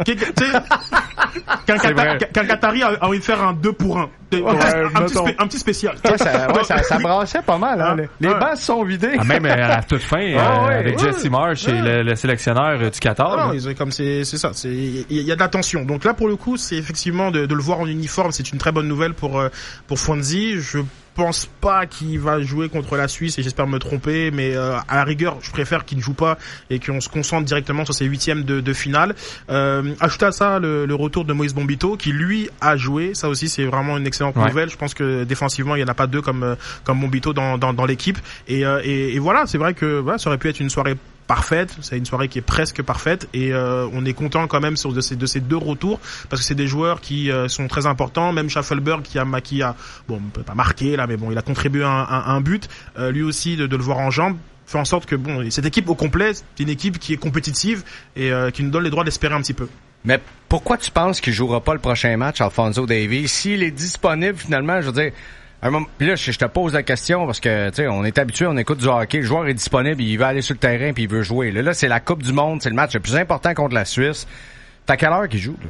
Qu'un Qatari a envie de faire un deux pour un. Ouais, un, petit spé, un petit spécial. Ouais, ça, ouais, ça, ça brassait pas mal. Hein. Les, les ouais. bancs sont vidés. Ah, même à la toute fin, euh, ah, ouais, avec ouais. Jesse Marsh et le, le sélectionneur du Qatar. Ah, non, ils ont, comme c'est, c'est ça. C'est, il y, y a de la tension. Donc là, pour le coup, c'est effectivement de, de le voir en uniforme, c'est une très bonne nouvelle pour pour Fonzie. Je pense pas qu'il va jouer contre la Suisse et j'espère me tromper, mais euh, à la rigueur, je préfère qu'il ne joue pas et qu'on se concentre directement sur ses huitièmes de, de finale. Euh, ajoutez à ça le, le retour de Moïse Bombito qui lui a joué. Ça aussi, c'est vraiment une excellente ouais. nouvelle. Je pense que défensivement, il y en a pas deux comme comme Bombito dans dans, dans l'équipe. Et, euh, et et voilà, c'est vrai que voilà, ça aurait pu être une soirée parfaite, c'est une soirée qui est presque parfaite et euh, on est content quand même sur de ces de ces deux retours parce que c'est des joueurs qui euh, sont très importants. Même Schaffelberg qui a qui a bon on peut pas marquer là mais bon il a contribué à un, à un but euh, lui aussi de, de le voir en jambes fait en sorte que bon cette équipe au complet c'est une équipe qui est compétitive et euh, qui nous donne les droits d'espérer un petit peu. Mais pourquoi tu penses qu'il jouera pas le prochain match, Alphonso Davies, s'il est disponible finalement? Je veux dire, un moment, puis là, je te pose la question parce que, tu sais, on est habitué, on écoute du hockey, le joueur est disponible, il veut aller sur le terrain puis il veut jouer. Là, là, c'est la Coupe du Monde, c'est le match le plus important contre la Suisse. T'as quelle heure qu'il joue, là?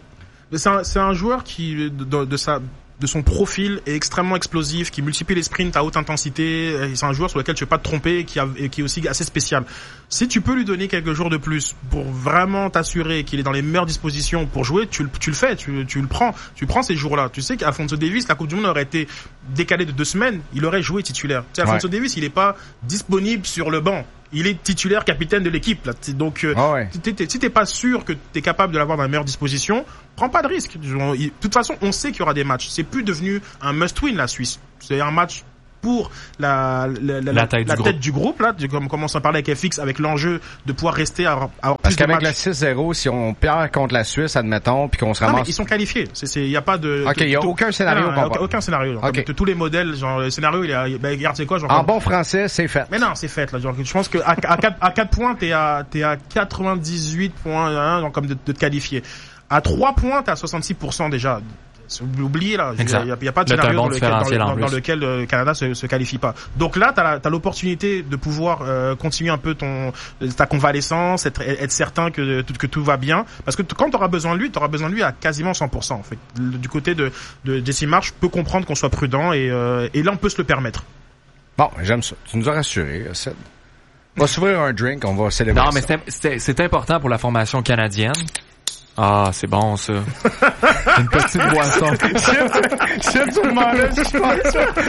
C'est un, c'est un joueur qui, de, de sa, de son profil est extrêmement explosif, qui multiplie les sprints à haute intensité. C'est un joueur sur lequel tu ne peux pas te tromper et qui, a, et qui est aussi assez spécial. Si tu peux lui donner quelques jours de plus pour vraiment t'assurer qu'il est dans les meilleures dispositions pour jouer, tu, tu le fais, tu, tu le prends. Tu prends ces jours-là. Tu sais qu'Alphonso Davies, la Coupe du Monde aurait été décalée de deux semaines, il aurait joué titulaire. Tu sais, Alphonso ouais. Davies, il n'est pas disponible sur le banc. Il est titulaire capitaine de l'équipe là. Donc euh, oh ouais. t'es, t'es, si t'es pas sûr que t'es capable de l'avoir dans la meilleure disposition, prends pas de risque. De toute façon, on sait qu'il y aura des matchs. C'est plus devenu un must-win la Suisse. C'est un match pour la la, la, la, tête, la du tête du groupe là, comme commence à parler avec F X, avec l'enjeu de pouvoir rester à avoir Parce plus qu'avec de matchs. le six zéro, si on perd contre la Suisse, admettons, puis qu'on se ramasse. Non, mais ils sont qualifiés. C'est c'est il y a pas de OK, il y a aucun scénario. Non, non, aucun, aucun scénario. Genre, okay. Tous les modèles, genre le scénario, il est ben regarde c'est quoi genre En bon français, c'est fait. Mais non, c'est fait là, genre je pense que à à quatre à quatre points, t'es à t'es à quatre-vingt-dix-huit point un donc comme de, de te qualifier. À trois points, t'es à soixante-six pour cent déjà. Oubliez là, il y, y, y a pas de scénario dans lequel, dans, dans, dans lequel le Canada se, se qualifie pas. Donc là, t'as, t'as l'opportunité de pouvoir euh, continuer un peu ton ta convalescence, être, être certain que que tout va bien, parce que quand t'auras besoin de lui, t'auras besoin de lui à quasiment cent pour cent en fait. Du côté de de Jesse Marsh, je peux comprendre qu'on soit prudent et euh, et là on peut se le permettre. Bon, j'aime ça. Tu nous as rassuré, Seth. On va s'ouvrir un drink, on va célébrer. Non, mais c'est, c'est, c'est important pour la formation canadienne. Ah, c'est bon, ça. Une petite boisson. Shit, tout le monde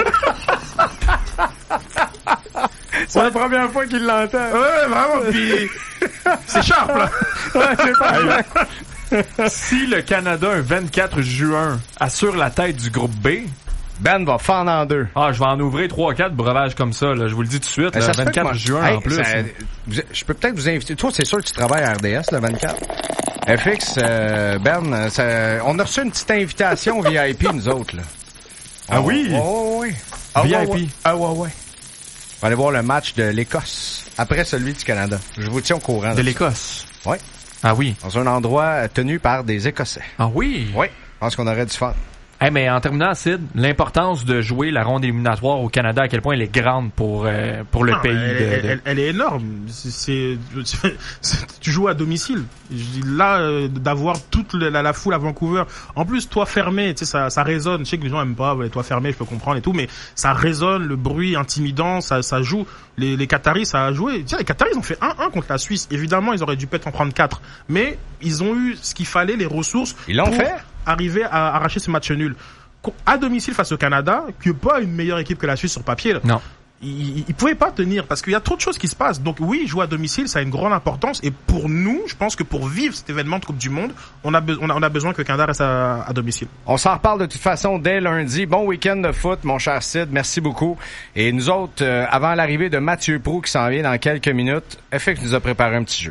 C'est la première fois qu'il l'entend. Ouais, vraiment, pis c'est sharp, là. Ouais, c'est pas Si le Canada, un vingt-quatre juin, assure la tête du groupe B, Ben va fendre en deux. Ah, je vais en ouvrir trois quatre breuvages comme ça, là. Je vous le dis tout de suite, le vingt-quatre juin hey, en plus. Ça, je peux peut-être vous inviter. Toi, c'est sûr que tu travailles à R D S le vingt-quatre. F X, euh, Ben, ça, on a reçu une petite invitation V I P, nous autres, là. Ah on, oui? Oh, oui. Ah, V I P. Ouais, ouais. Ah ouais, ouais. On va aller voir le match de l'Écosse, après celui du Canada. Je vous tiens au courant. De, de l'Écosse? Oui. Ah oui? Dans un endroit tenu par des Écossais. Ah oui? Oui. Je pense qu'on aurait du fun. Hey, mais en terminant, Sid, l'importance de jouer la ronde éliminatoire au Canada, à quel point elle est grande pour euh, pour le non, pays. Elle, de, elle, de... Elle, elle est énorme. C'est, c'est, c'est, tu joues à domicile. Là, euh, d'avoir toute la, la, la foule à Vancouver. En plus, toi fermé, tu sais, ça, ça résonne. Je sais que les gens aiment pas. Ouais, toi fermé, je peux comprendre et tout, mais ça résonne, le bruit intimidant, ça, ça joue. Les, les Qataris, ça a joué. Tiens, les Qataris, ils ont fait un un contre la Suisse. Évidemment, ils auraient dû peut-être en prendre quatre, mais ils ont eu ce qu'il fallait, les ressources. Ils l'ont pour fait. Arriver à arracher ce match nul. À domicile face au Canada, qui n'est pas une meilleure équipe que la Suisse sur papier. Là. Non. Ils ne pouvaient pas tenir parce qu'il y a trop de choses qui se passent. Donc oui, jouer à domicile, ça a une grande importance. Et pour nous, je pense que pour vivre cet événement de Coupe du Monde, on a, be- on a, on a besoin que le Canada reste à, à domicile. On s'en reparle de toute façon dès lundi. Bon week-end de foot, mon cher Sid. Merci beaucoup. Et nous autres, euh, avant l'arrivée de Mathieu Proulx qui s'en vient dans quelques minutes, F X nous a préparé un petit jeu.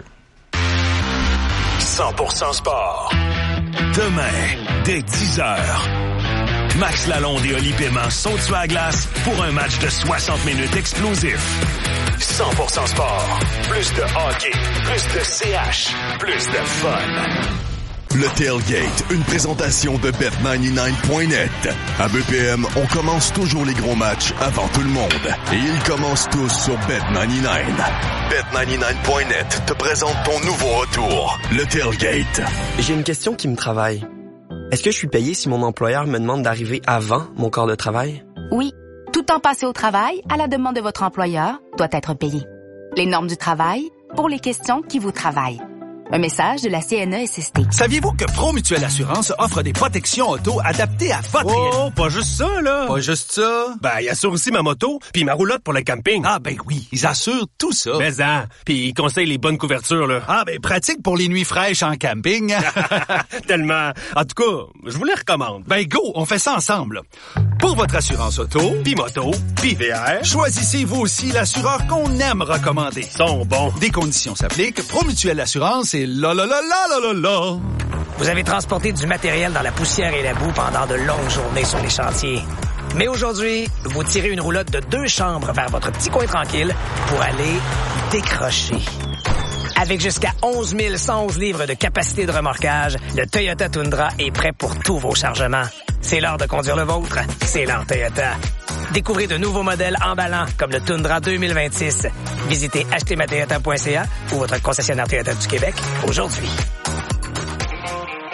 cent pour cent sport. Demain, dès dix heures. Max Lalonde et Oli Paiement sont sur la glace pour un match de soixante minutes explosif. cent pour cent sport. Plus de hockey, plus de C H, plus de fun. Le Tailgate, une présentation de bet quatre-vingt-dix-neuf point net. À B P M, on commence toujours les gros matchs avant tout le monde. Et ils commencent tous sur bet quatre-vingt-dix-neuf. bet quatre-vingt-dix-neuf point net te présente ton nouveau retour, le Tailgate. J'ai une question qui me travaille. Est-ce que je suis payé si mon employeur me demande d'arriver avant mon quart de travail? Oui. Tout temps passé au travail, à la demande de votre employeur, doit être payé. Les normes du travail, pour les questions qui vous travaillent. Un message de la C N E S S T. Saviez-vous que Promutuelle Assurance offre des protections auto adaptées à votre... Oh, pas juste ça, là. Pas juste ça. Ben, ils assurent aussi ma moto puis ma roulotte pour le camping. Ah, ben oui, ils assurent tout ça. Mais hein, puis ils conseillent les bonnes couvertures, là. Ah, ben pratique pour les nuits fraîches en camping. Tellement. En tout cas, je vous les recommande. Ben go, on fait ça ensemble. Pour votre assurance auto, puis moto, puis V R, choisissez vous aussi l'assureur qu'on aime recommander. Ils sont bons. Des conditions s'appliquent. Promutuelle Assurance et la la la la la la la. Vous avez transporté du matériel dans la poussière et la boue pendant de longues journées sur les chantiers. Mais aujourd'hui, vous tirez une roulotte de deux chambres vers votre petit coin tranquille pour aller décrocher. Avec jusqu'à onze mille cent onze livres de capacité de remorquage, le Toyota Tundra est prêt pour tous vos chargements. C'est l'heure de conduire le vôtre. C'est l'heure Toyota. Découvrez de nouveaux modèles emballants comme le Tundra deux mille vingt-six. Visitez acheter ma toyota point c a ou votre concessionnaire Toyota du Québec aujourd'hui.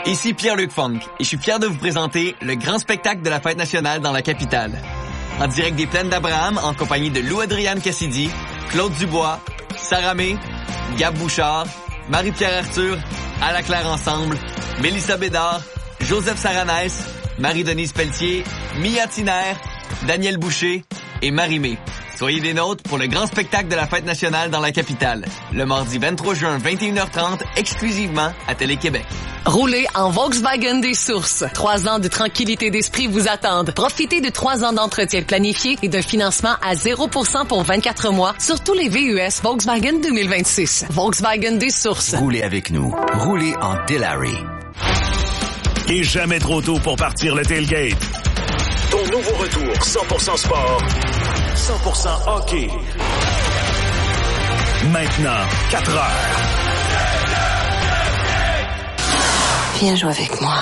Ici Pierre-Luc Funk et je suis fier de vous présenter le grand spectacle de la Fête nationale dans la capitale. En direct des Plaines d'Abraham, en compagnie de Lou-Adriane Cassidy, Claude Dubois, Sarah May, Gab Bouchard, Marie-Pierre Arthur, À la Claire Ensemble, Mélissa Bédard, Joseph Saranès, Marie-Denise Pelletier, Mia Tiner, Daniel Boucher et Marie-Mé. Soyez des nôtres pour le grand spectacle de la Fête nationale dans la capitale, le mardi vingt-trois juin, vingt et une heures trente, exclusivement à Télé-Québec. Roulez en Volkswagen des Sources. Trois ans de tranquillité d'esprit vous attendent. Profitez de trois ans d'entretien planifié et d'un financement à zéro pour cent pour vingt-quatre mois sur tous les V U S Volkswagen deux mille vingt-six. Volkswagen des Sources. Roulez avec nous. Roulez en Dilary. Il n'est jamais trop tôt pour partir le tailgate. Ton nouveau retour cent pour cent sport, cent pour cent hockey. Maintenant, quatre heures. Viens jouer avec moi.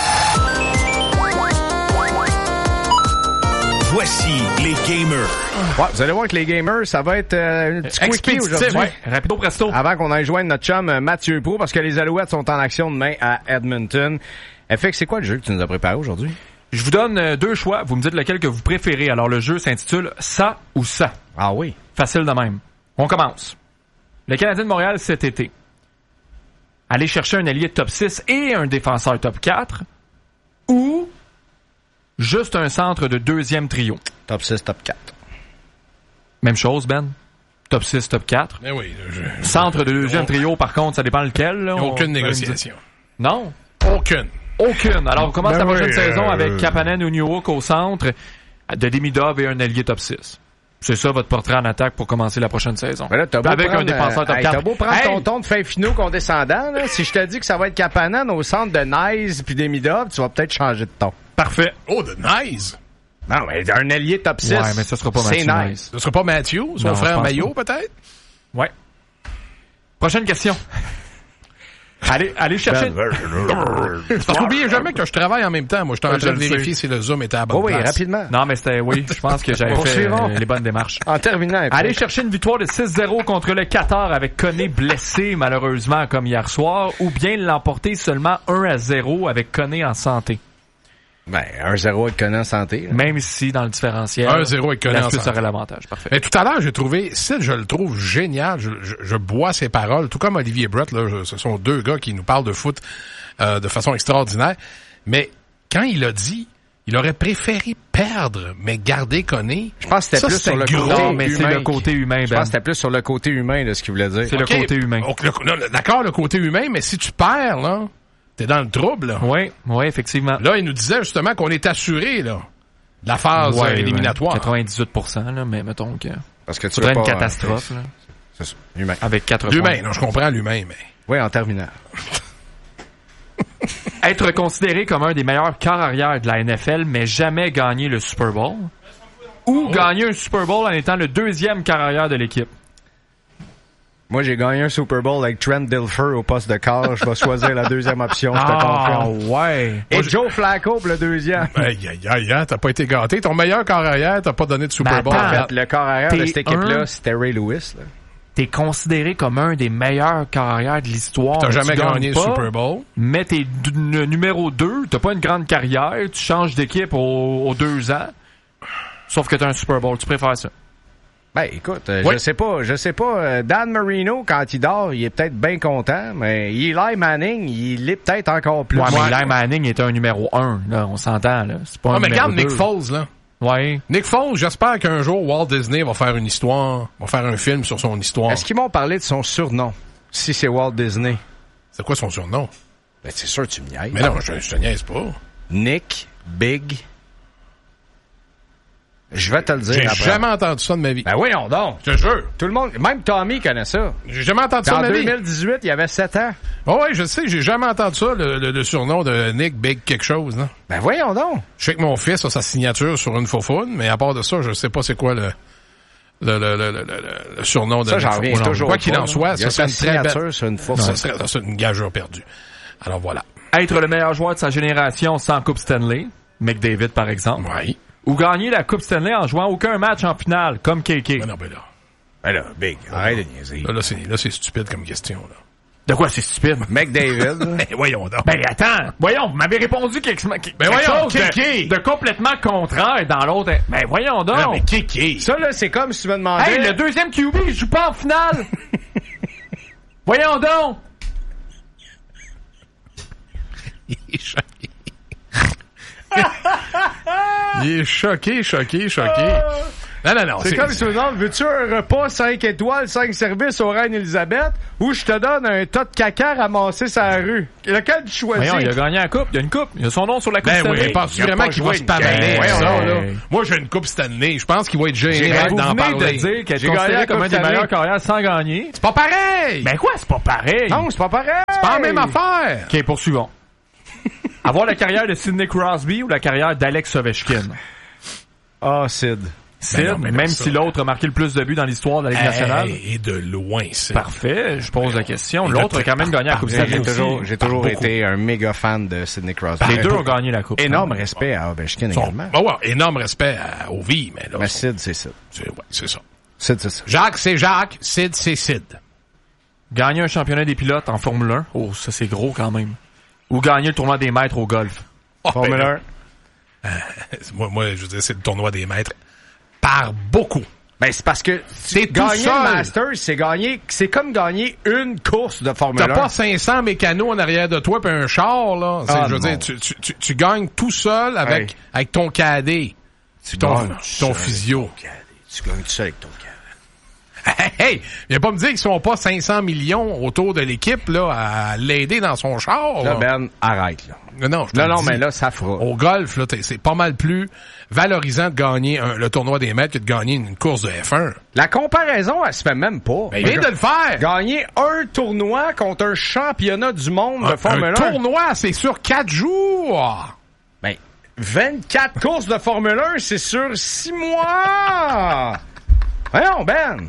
Voici les gamers. Ouais, vous allez voir que les gamers, ça va être euh, un petit quickie aujourd'hui. Ouais. Rapido presto. Avant qu'on aille joindre notre chum euh, Mathieu Pro, parce que les Alouettes sont en action demain à Edmonton. F X, c'est quoi le jeu que tu nous as préparé aujourd'hui? Je vous donne euh, deux choix. Vous me dites lequel que vous préférez. Alors, le jeu s'intitule « Ça ou ça ». Ah oui? Facile de même. On commence. Le Canadien de Montréal cet été. Aller chercher un allié top six et un défenseur top quatre. Ou juste un centre de deuxième trio. Top six, top quatre. Même chose, Ben. Top six, top quatre. Mais oui. Je... Centre de deuxième on... trio, par contre, ça dépend lequel. Là, aucune on... négociation. Non? Aucune. Aucune. Alors, on commence ben la prochaine oui, saison euh... avec Kapanen ou Newhook au centre, de Demidov et un allié top six. C'est ça votre portrait en attaque pour commencer la prochaine saison. Ben là, t'as beau avec prendre, un défenseur top hey, quatre. T'as beau prendre hey! ton ton de fin finaux condescendant, là, si je te dis que ça va être Kapanen au centre de Nice puis Demidov, tu vas peut-être changer de ton. Parfait. Oh, de Nice! Non, mais un allié top six. Ouais, mais ça sera pas Mathieu. C'est Nice. Ce sera pas Mathieu, son non, frère Maillot, peut-être? Ouais. Prochaine question. Allez, allez chercher. Parce qu'oubliez jamais que je travaille en même temps. Moi, je suis en train de vérifier si le Zoom était à la bonne oh oui, place. rapidement. Non, mais c'était, oui, je pense que j'avais fait euh, les bonnes démarches. En terminant. Allez chercher une victoire de six zéro contre le Qatar avec Koné blessé, malheureusement, comme hier soir, ou bien l'emporter seulement un à zéro avec Koné en santé. Ben, un zéro avec Koné en santé. Là. Même si, dans le différentiel, un zéro avec Koné en santé. aurait l'avantage. Parfait. Mais tout à l'heure, j'ai trouvé, Sid, je le trouve génial. Je, je, je bois ses paroles, tout comme Olivier Brett, là. Je, ce sont deux gars qui nous parlent de foot euh, de façon extraordinaire. Mais quand il a dit, il aurait préféré perdre, mais garder Koné. Je pense que c'était plus sur le gros. côté non, mais humain. c'est le côté humain, Ben. Je pense que c'était plus sur le côté humain de ce qu'il voulait dire. C'est okay. Le côté humain. Donc, le, non, d'accord, le côté humain, mais si tu perds, là, t'es dans le trouble, là. Oui, oui, effectivement. Là, il nous disait justement qu'on est assuré, là, de la phase ouais, euh, éliminatoire. Ouais, quatre-vingt-dix-huit pour cent, là, mais mettons que... Parce que tu faudrait pas, une catastrophe, euh, là. C'est ça, humain. Avec quatre L'humain, points. non, je comprends l'humain, mais... Oui, en terminant. Être considéré comme un des meilleurs corps arrière de la N F L, mais jamais gagner le Super Bowl. Ou oh. gagner un Super Bowl en étant le deuxième corps arrière de l'équipe. Moi, j'ai gagné un Super Bowl avec Trent Dilfer au poste de quart. Je vais choisir la deuxième option. Je te ah, confirme. ouais. Et Moi, Joe Flacco pour le deuxième. Aïe, aïe, aïe, aïe, t'as pas été gâté. Ton meilleur corps arrière, t'as pas donné de Super ben, Bowl. attends, en fait. Le corps arrière de cette équipe-là, un... c'était Ray Lewis. Là. T'es considéré comme un des meilleurs corps arrière de l'histoire. T'as jamais tu gagné pas, le Super Bowl. Mais t'es d- numéro deux. T'as pas une grande carrière. Tu changes d'équipe aux, aux deux ans. Sauf que t'as un Super Bowl. Tu préfères ça? Ben, écoute, euh, oui. je sais pas, je sais pas. Euh, Dan Marino, quand il dort, il est peut-être bien content, mais Eli Manning, il l'est peut-être encore plus. Ouais, mais Eli Manning était un numéro un, là, on s'entend, là. C'est pas ah, un mais numéro regarde deux. Nick Foles, là. Ouais. Nick Foles, j'espère qu'un jour, Walt Disney va faire une histoire, va faire un film sur son histoire. Est-ce qu'ils m'ont parlé de son surnom, si c'est Walt Disney? C'est quoi son surnom? Ben, c'est sûr, tu me niaises. Mais non, je, je te niaise pas. Nick Big. Je vais te le dire J'ai après. jamais entendu ça de ma vie. Ben oui, on donc. Je te jure. Tout le monde, même Tommy connaît ça. J'ai jamais entendu ça en de ma vie. En deux mille dix-huit, il y avait sept ans. Oh ouais, je sais, j'ai jamais entendu ça, le, le, le surnom de Nick Big quelque chose, non? Ben voyons donc. Je sais que mon fils a sa signature sur une faufoune, mais à part de ça, je sais pas c'est quoi le, le, le, le, le, le surnom de ça, j'en reviens toujours. Quoi qu'il en soit, ça serait une très signature belle... sur une faufoune. Ça serait, ça serait une gageure perdue. Alors voilà. Être le meilleur joueur de sa génération sans Coupe Stanley, McDavid par exemple. Oui. Ou gagner la Coupe Stanley en jouant aucun match en finale, comme K K. Ben non, ben là. Ben là, Big, arrête de niaiser. Là, là, c'est, là, c'est stupide comme question, là. De quoi c'est stupide? McDavid. Ben voyons donc. Ben attends, voyons, vous m'avez répondu quelque, quelque ben voyons, chose de, Kiki. de complètement contraire dans l'autre. Ben voyons donc. Non, mais Kiki. Ça, là, c'est comme si tu me demandais... Hey, le deuxième Q B, il joue pas en finale. Voyons donc. Il est choqué. Il est choqué, choqué, choqué. Non, non, non. C'est, c'est comme si tu me demandes, veux-tu un repas cinq étoiles, cinq services au Reine-Élisabeth, ou je te donne un tas de caca ramassé sur la rue? Lequel tu choisis? Voyons, il a gagné la coupe. Il y a une coupe. Il a son nom sur la coupe ben Stanley. Oui, penses-tu vraiment qu'il va se pavaner? Ouais, ça, ouais. là? Moi, j'ai une coupe Stanley. Je pense qu'il va être gêné vous d'en venez parler. de dire qu'elle est considérée comme un des meilleurs carrières sans gagner. C'est pas pareil! Ben quoi, c'est pas pareil? Non, c'est pas pareil! C'est pas la même affaire! OK, poursuivons. Avoir la carrière de Sidney Crosby ou la carrière d'Alex Ovechkin? Ah, oh, Sid. Sid, ben non, mais même ça. si l'autre a marqué le plus de buts dans l'histoire de la Ligue nationale. Et, et de loin, Sid. Parfait, je pose la question. Et L'autre a quand même gagné la Coupe Stanley J'ai aussi. toujours, j'ai toujours été un méga fan de Sidney Crosby. Les deux ont gagné la Coupe. Énorme respect à Ovechkin Son, également. bah ouais, énorme respect à Ovi, mais là. Mais Sid, c'est Sid. C'est, ouais, c'est ça. Sid, c'est ça. Jacques, c'est Jacques. Sid, c'est Sid. Gagner un championnat des pilotes en Formule un. Oh, ça c'est gros quand même. Ou gagner le tournoi des maîtres au golf. Oh, Formule ben, un. Euh, moi, moi, je veux dire, c'est le tournoi des maîtres. Par beaucoup. Ben, c'est parce que c'est gagner tout seul. le Masters, c'est gagner, c'est comme gagner une course de Formule un. T'as pas cinq cents mécanos en arrière de toi puis un char, là. C'est, Ah, je veux non. dire, tu, tu, tu, tu gagnes tout seul avec, Hey. avec ton cadet. Tu ton, gagnes ton seul physio. avec ton cadet. Tu gagnes tout seul avec ton cadet. Hey, hey, viens pas me dire qu'ils sont pas cinq cents millions autour de l'équipe, là, à l'aider dans son char, Là, là. Ben, arrête, là. Non, je te Non, le non, dis. mais là, ça fera. Au golf, là, t'es- c'est pas mal plus valorisant de gagner un- le tournoi des maîtres que de gagner une course de F un. La comparaison, elle se fait même pas. Ben, il vient de le faire! Gagner un tournoi contre un championnat du monde de Un, Formule un un. tournoi, c'est sur quatre jours! Ben, vingt-quatre courses de Formule un, c'est sur six mois! Voyons, Ben!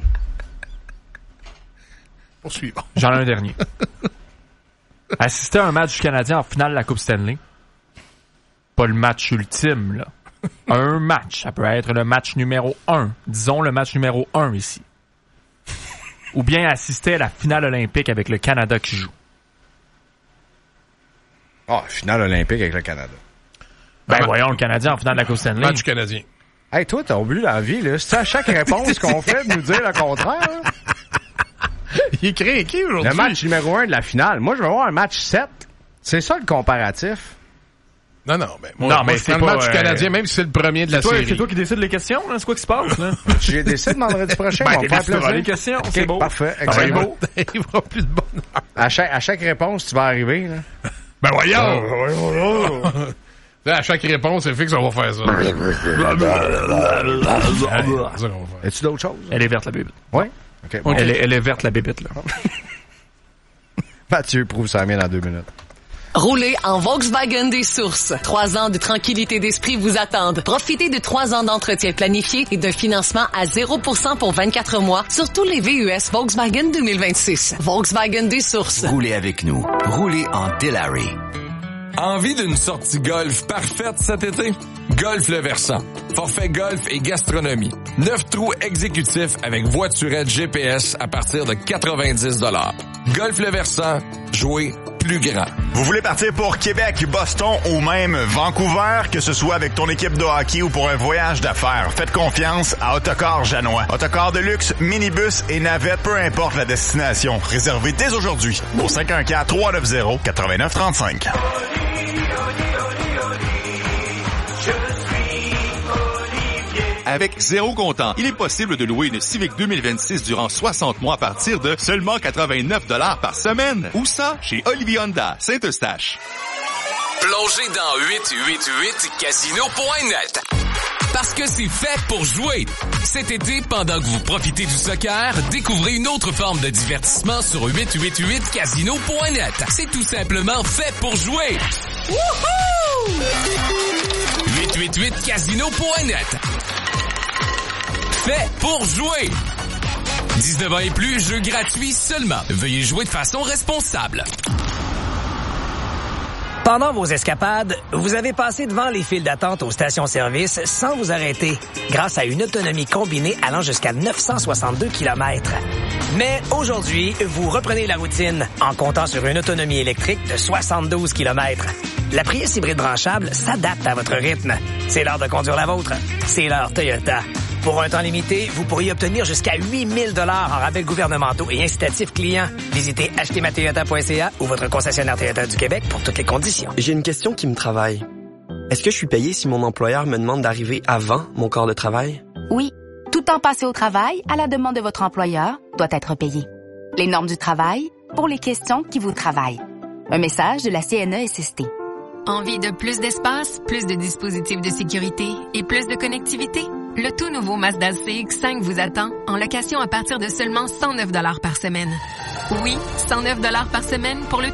Poursuivons. J'en ai un dernier. Assister à un match du Canadien en finale de la Coupe Stanley. Pas le match ultime, là. Un match. Ça peut être le match numéro un. Disons le match numéro un ici. Ou bien assister à la finale olympique avec le Canada qui joue. Ah, finale olympique avec le Canada. Ben Ben, voyons, le Canadien en finale de la Coupe Stanley. Match du Canadien. Hey, toi, t'as oublié la vie, là. C'est à chaque réponse qu'on fait de nous dire le contraire, hein? Il est craqué aujourd'hui. Le match numéro un de la finale. Moi, je veux voir un match sept. C'est ça, le comparatif. Non, non, mais moi, Non, moi, mais je c'est prends le pas, match du euh, Canadien, même si c'est le premier de la C'est toi, série. c'est toi qui décides les questions, là? C'est quoi qui se passe, là? J'ai décidé vendredi prochain. Ben, on va t'es faire décidé plaisir. les questions, Ok, c'est beau. Parfait, Ça va être excellent. beau. Il va plus de bonheur. À chaque, à chaque réponse, tu vas arriver, là. Ben voyons! voyons, À chaque réponse, c'est fixe, on va faire ça. Allez, c'est ça qu'on va faire. As-tu d'autres choses? Elle est verte, la bébite. Oui? OK. Bon. Elle, est, elle est verte, la bébite, là. Mathieu prouve ça mienne dans deux minutes. Roulez en Volkswagen des Sources. Trois ans de tranquillité d'esprit vous attendent. Profitez de trois ans d'entretien planifié et d'un financement à zéro pour cent pour vingt-quatre mois sur tous les V U S Volkswagen deux mille vingt-six. Volkswagen des Sources. Roulez avec nous. Roulez en Delary. Envie d'une sortie golf parfaite cet été? Golf Le Versant. Forfait golf et gastronomie. Neuf trous exécutifs avec voiturette G P S à partir de quatre-vingt-dix dollars. Golf Le Versant. Jouez plus grand. Vous voulez partir pour Québec, Boston ou même Vancouver, que ce soit avec ton équipe de hockey ou pour un voyage d'affaires, faites confiance à Autocar Janois. Autocar de luxe, minibus et navette, peu importe la destination. Réservez dès aujourd'hui au cinq un quatre, trois neuf zéro, neuf neuf trois cinq. Avec zéro comptant, il est possible de louer une Civic deux mille vingt-six durant soixante mois à partir de seulement quatre-vingt-neuf dollars par semaine. Où ça? Chez Olivier Honda, Saint-Eustache. Plongez dans huit huit huit casino point net. Parce que c'est fait pour jouer. Cet été, pendant que vous profitez du soccer, découvrez une autre forme de divertissement sur huit huit huit casino point net. C'est tout simplement fait pour jouer. Wouhou! huit huit huit casino point net. Fait pour jouer. dix-neuf ans et plus, jeu gratuit seulement. Veuillez jouer de façon responsable. Pendant vos escapades, vous avez passé devant les files d'attente aux stations-service sans vous arrêter, grâce à une autonomie combinée allant jusqu'à neuf cent soixante-deux kilomètres. Mais aujourd'hui, vous reprenez la routine en comptant sur une autonomie électrique de soixante-douze kilomètres. La Prius hybride branchable s'adapte à votre rythme. C'est l'heure de conduire la vôtre. C'est l'heure Toyota. Pour un temps limité, vous pourriez obtenir jusqu'à huit mille dollars en rabais gouvernementaux et incitatifs clients. Visitez acheter ma toyota point c a ou votre concessionnaire Toyota du Québec pour toutes les conditions. J'ai une question qui me travaille. Est-ce que je suis payé si mon employeur me demande d'arriver avant mon quart de travail? Oui. Tout temps passé au travail, à la demande de votre employeur, doit être payé. Les normes du travail, pour les questions qui vous travaillent. Un message de la C N E S S T. Envie de plus d'espace, plus de dispositifs de sécurité et plus de connectivité? Le tout nouveau Mazda C X cinq vous attend en location à partir de seulement cent neuf dollars par semaine. Oui, cent neuf dollars par semaine pour le